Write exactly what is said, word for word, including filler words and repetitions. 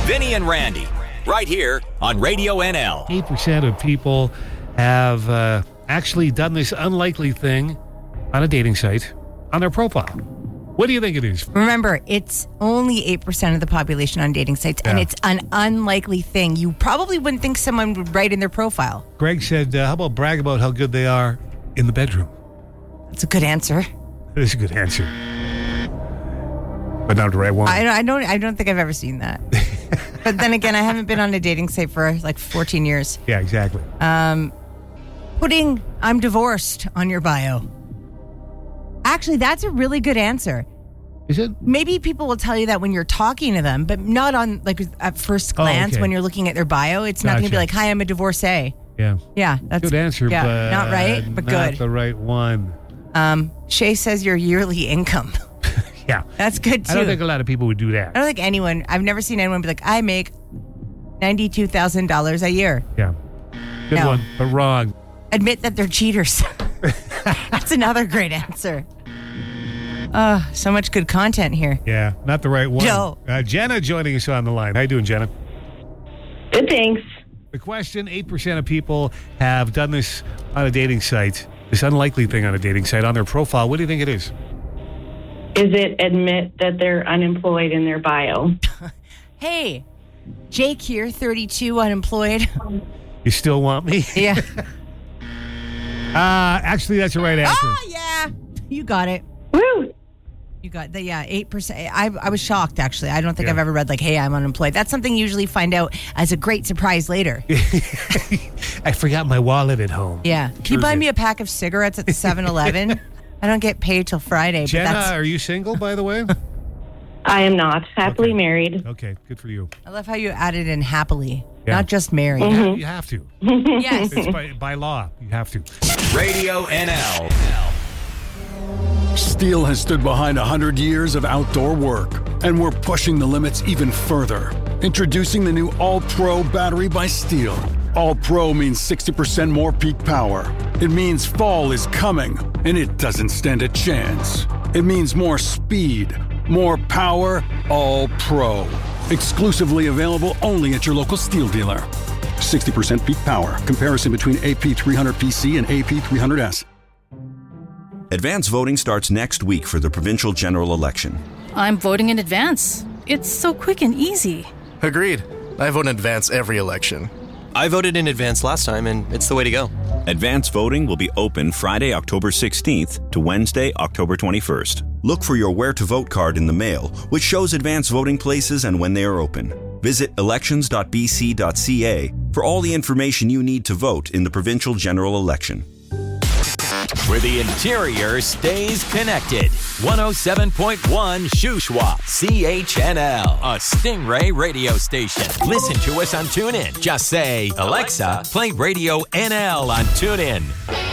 Vinny and Randy, right here on Radio N L. eight percent of people have uh, actually done this unlikely thing on a dating site on their profile. What do you think it is? Remember, it's only eight percent of the population on dating sites, Yeah. and it's an unlikely thing. You probably wouldn't think someone would write in their profile. Greg said, uh, how about brag about how good they are in the bedroom? That's a good answer. That is a good answer. But not the right one. I don't, I don't, I don't think I've ever seen that. But then again, I haven't been on a dating site for like fourteen years. Yeah, exactly. Um, putting "I'm divorced" on your bio. Actually, that's a really good answer. Is it? Maybe people will tell you that when you're talking to them, but not on like at first glance Oh, okay. when you're looking at their bio. It's not going to be Gotcha. like, "Hi, I'm a divorcee." Yeah. Yeah, that's Good answer, Yeah, but not right, but not good. the right one. Um, Shay says your yearly income. Yeah. That's good too. I don't think a lot of people would do that. I don't think anyone. I've never seen anyone be like, "I make ninety-two thousand dollars a year." Yeah. Good No. one, but wrong. Admit that they're cheaters. That's another great answer. Uh, so much good content here. Yeah, not the right one. No. Uh, Jenna joining us on the line. How you doing, Jenna? Good, thanks. The question, eight percent of people have done this on a dating site, this unlikely thing on a dating site, on their profile. What do you think it is? Is it admit that they're unemployed in their bio? Hey, Jake here, thirty-two, unemployed. You still want me? Yeah. Uh, actually, that's the right answer. Oh, yeah. You got it. Woo! You got the, yeah, eight percent. I, I was shocked, actually. I don't think Yeah. I've ever read, like, "Hey, I'm unemployed." That's something you usually find out as a great surprise later. I forgot my wallet at home. Yeah. Can Sure you buy did. me a pack of cigarettes at the seven eleven? I don't get paid till Friday. Jenna, but that's, are you single, by the way? I am not. Happily Okay. married. Okay, good for you. I love how you added in happily, Yeah. not just married. Mm-hmm. You have to. Yes. It's by, by law. You have to. Radio N L. Steel has stood behind one hundred years of outdoor work, and we're pushing the limits even further. Introducing the new All-Pro battery by Steel. All-Pro means sixty percent more peak power. It means fall is coming, and it doesn't stand a chance. It means more speed, more power, All-Pro. Exclusively available only at your local Steel dealer. sixty percent peak power. Comparison between A P three hundred P C and A P three hundred S. Advance voting starts next week for the provincial general election. I'm voting in advance. It's so quick and easy. Agreed. I vote in advance every election. I voted in advance last time, and it's the way to go. Advance voting will be open Friday, October sixteenth to Wednesday, October twenty-first. Look for your Where to Vote card in the mail, which shows advance voting places and when they are open. Visit elections dot b c dot c a for all the information you need to vote in the provincial general election. Where the interior stays connected. one oh seven point one Shuswap, C H N L, a Stingray radio station. Listen to us on TuneIn. Just say, "Alexa, play Radio N L on TuneIn."